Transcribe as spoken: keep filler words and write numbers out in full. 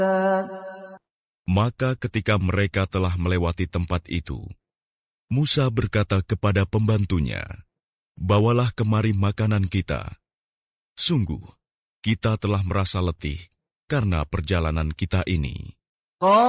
Maka ketika mereka telah melewati tempat itu, Musa berkata kepada pembantunya, "Bawalah kemari makanan kita. Sungguh, kita telah merasa letih karena perjalanan kita ini."